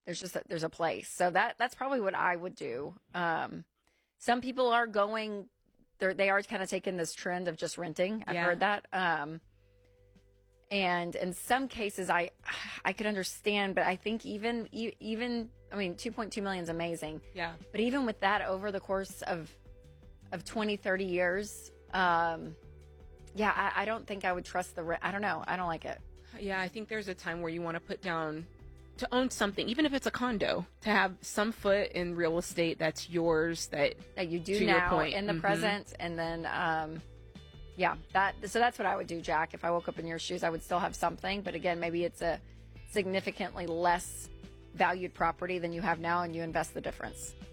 there's a place. So that's probably what I would do. Some people are going, they are kind of taking this trend of just renting. I've heard that. And in some cases, I could understand, but I think even I mean, 2.2 million is amazing. Yeah. But even with that, over the course of 20, 30 years, I don't think I would trust the rent. I don't know. I don't like it. Yeah, I think there's a time where you want to put down to own something, even if it's a condo, to have some foot in real estate that's yours, that you do now in the present, and then so that's what I would do, Jack. If I woke up in your shoes, I would still have something, but again, maybe it's a significantly less valued property than you have now, and you invest the difference.